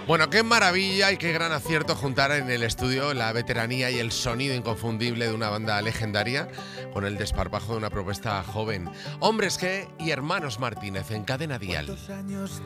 Bueno, qué maravilla y qué gran acierto juntar en el estudio la veteranía y el sonido inconfundible de una banda legendaria con el desparpajo de una propuesta joven. Hombres G y Hermanos Martínez en Cadena Dial.